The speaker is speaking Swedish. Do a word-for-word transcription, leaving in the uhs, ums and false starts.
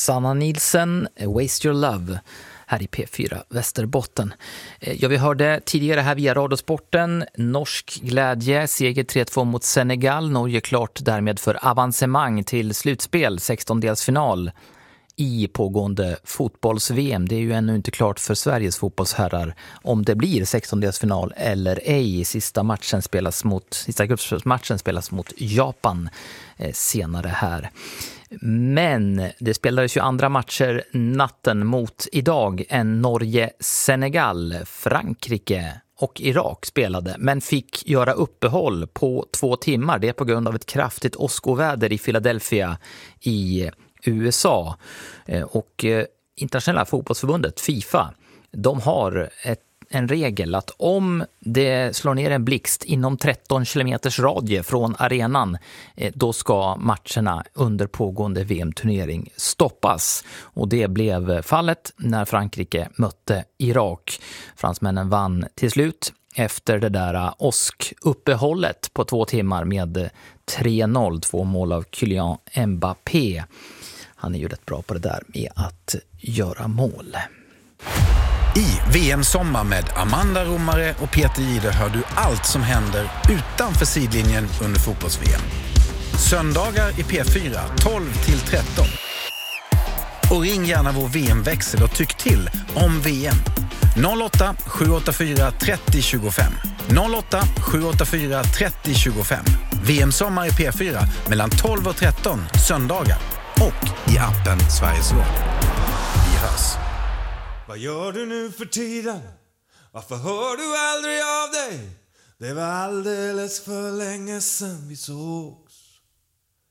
Sanna Nielsen, Waste Your Love, här i P fyra Västerbotten. Ja, vi hörde tidigare här via Radiosporten, norsk glädje, seger tre två mot Senegal. Norge klart därmed för avancemang till slutspel, sextondelsfinal i pågående fotbolls-V M. Det är ju ännu inte klart för Sveriges fotbollsherrar om det blir sextondelsfinal eller ej. Sista matchen spelas mot, sista gruppmatchen spelas mot Japan eh, senare här. Men det spelades ju andra matcher natten mot idag än Norge-Senegal, Frankrike och Irak spelade, men fick göra uppehåll på två timmar. Det är på grund av ett kraftigt åskoväder i Philadelphia i U S A. Och internationella fotbollsförbundet FIFA, de har ett, en regel att om det slår ner en blixt inom tretton kilometers radie från arenan, då ska matcherna under pågående V M-turnering stoppas. Och det blev fallet när Frankrike mötte Irak. Fransmännen vann till slut efter det där åskuppehållet på två timmar med tre noll, två mål av Kylian Mbappé. Han är ju rätt bra på det där med att göra mål. I V M-sommar med Amanda Romare och Peter Jihde hör du allt som händer utanför sidlinjen under fotbolls-V M. Söndagar i P fyra tolv till tretton. Och ring gärna vår V M-växel och tyck till om V M. noll åtta sju åtta fyra tre noll två fem. noll åtta sju åtta fyra tre noll två fem. V M-sommar i P fyra mellan tolv och tretton söndagar. Och i appen Sveriges Radio. Vi hörs. Vad gör du nu för tiden? Varför hör du aldrig av dig? Det var alldeles för länge sedan vi såg.